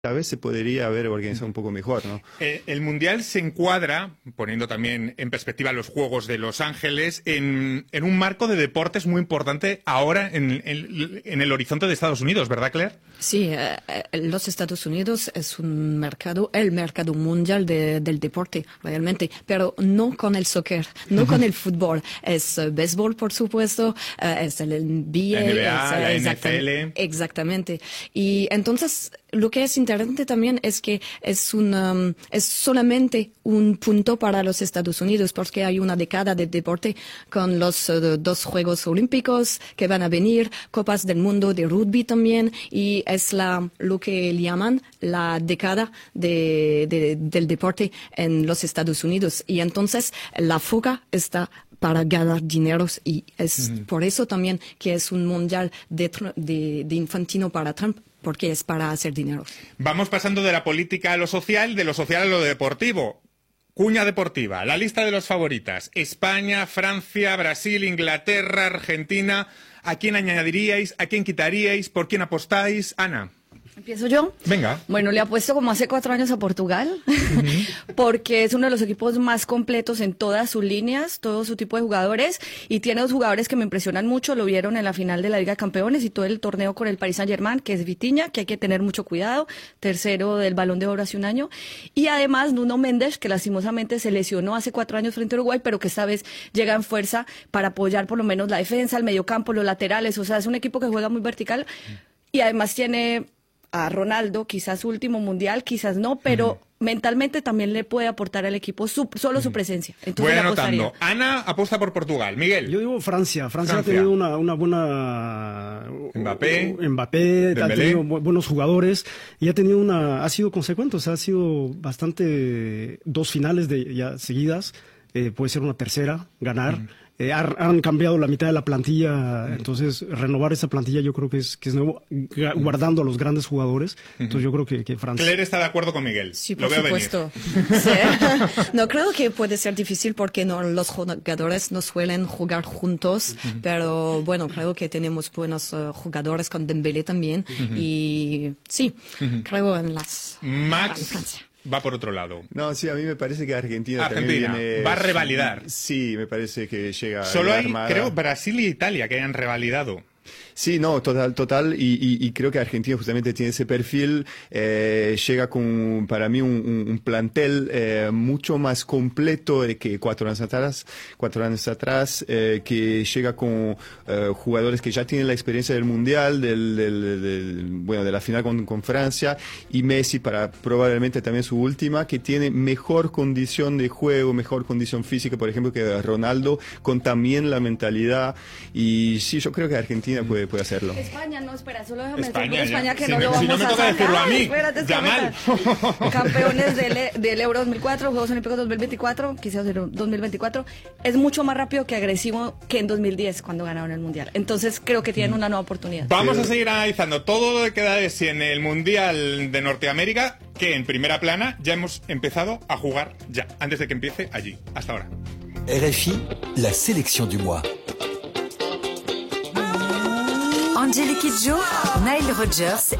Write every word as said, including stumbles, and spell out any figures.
Tal vez se podría haber organizado un poco mejor, ¿no? Eh, el Mundial se encuadra, poniendo también en perspectiva los Juegos de Los Ángeles, en, en un marco de deportes muy importante ahora en, en, en el horizonte de Estados Unidos, ¿verdad, Claire? Sí, eh, los Estados Unidos es un mercado, el mercado mundial de, del deporte, realmente, pero no con el soccer, no con el fútbol. Es uh, béisbol, por supuesto, uh, es el N B A, N B A, es, la exactam- N F L. Exactamente. Y entonces, lo que es interesante también es que es un, um, es solamente un punto para los Estados Unidos, porque hay una década de deporte con los uh, dos Juegos Olímpicos que van a venir, Copas del Mundo de rugby también, y es la, lo que llaman la década de, de, del deporte en los Estados Unidos. Y entonces la foca está para ganar dineros y es uh-huh. por eso también que es un mundial de, de, de Infantino para Trump, porque es para hacer dinero. Vamos pasando de la política a lo social, de lo social a lo deportivo. Cuña deportiva, la lista de los favoritas. España, Francia, Brasil, Inglaterra, Argentina. ¿A quién añadiríais? ¿A quién quitaríais? ¿Por quién apostáis? Ana. ¿Empiezo yo? Venga. Bueno, le apuesto como hace cuatro años a Portugal, uh-huh. porque es uno de los equipos más completos en todas sus líneas, todo su tipo de jugadores, y tiene dos jugadores que me impresionan mucho, lo vieron en la final de la Liga de Campeones y todo el torneo con el Paris Saint-Germain, que es Vitinha, que hay que tener mucho cuidado, tercero del Balón de Oro hace un año, y además Nuno Mendes, que lastimosamente se lesionó hace cuatro años frente a Uruguay, pero que esta vez llega en fuerza para apoyar por lo menos la defensa, el mediocampo, los laterales, o sea, es un equipo que juega muy vertical, y además tiene a Ronaldo, quizás su último mundial, quizás no, pero uh-huh. mentalmente también le puede aportar al equipo su, solo uh-huh. su presencia. Entonces, voy anotando. Ana apuesta por Portugal. Miguel. Yo digo Francia. Francia, Francia. ha tenido una, una buena... Mbappé. Mbappé, Dembélé. Ha tenido buenos jugadores y ha tenido una... Ha sido consecuente, o sea, ha sido bastante... Dos finales de ya seguidas, eh, puede ser una tercera, ganar. Uh-huh. Eh, han cambiado la mitad de la plantilla, uh-huh. entonces renovar esa plantilla yo creo que es que es nuevo, guardando a los grandes jugadores, uh-huh. entonces yo creo que, que Francia... Claire está de acuerdo con Miguel. Sí, por Lo veo supuesto. Sí. No, creo que puede ser difícil porque no, los jugadores no suelen jugar juntos, uh-huh. pero bueno, creo que tenemos buenos uh, jugadores con Dembélé también, uh-huh. y sí, uh-huh. creo en las... Max... En Francia. Va por otro lado. No, sí, a mí me parece que Argentina, Argentina también viene... va a revalidar. Sí, me parece que llega... Solo hay, armada. creo, Brasil y Italia que hayan revalidado. Sí, no, total, total, y, y, y creo que Argentina justamente tiene ese perfil, eh, llega con, para mí, un, un, un plantel eh, mucho más completo de que cuatro años atrás, cuatro años atrás, eh, que llega con eh, jugadores que ya tienen la experiencia del Mundial, del, del, del, bueno, de la final con, con Francia, y Messi para probablemente también su última, que tiene mejor condición de juego, mejor condición física, por ejemplo, que Ronaldo, con también la mentalidad, y sí, yo creo que Argentina puede puede hacerlo. España, no, espera, solo déjame España, decir España que si no me, lo vamos si no me a toca sacar. decirlo a mí, Espérate, Yamal. Campeones del, del Euro dos mil cuatro, Juegos Olímpicos dos mil veinticuatro, quizás dos mil veinticuatro, es mucho más rápido que agresivo que en dos mil diez cuando ganaron el Mundial. Entonces creo que tienen una nueva oportunidad. Vamos a seguir analizando todo lo que queda de si en el Mundial de Norteamérica, que en primera plana ya hemos empezado a jugar ya, antes de que empiece allí. Hasta ahora. R F I, la sélection du mois. Angélique Kidjo, Nile Rodgers